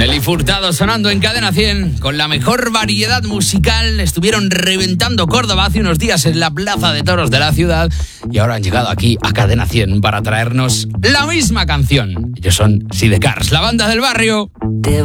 Nelly Furtado sonando en Cadena 100 con la mejor variedad musical. Estuvieron reventando Córdoba hace unos días en la Plaza de Toros de la ciudad y ahora han llegado aquí a Cadena 100 para traernos la misma canción. Ellos son Sidecars, la banda del barrio.